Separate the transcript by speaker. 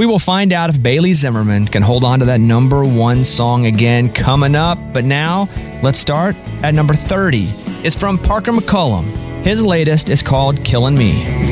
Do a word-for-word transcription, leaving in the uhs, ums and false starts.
Speaker 1: We will find out if Bailey Zimmerman can hold on to that number one song again coming up. But now, let's start at number thirty. It's from Parker McCollum. His latest is called Killing Me.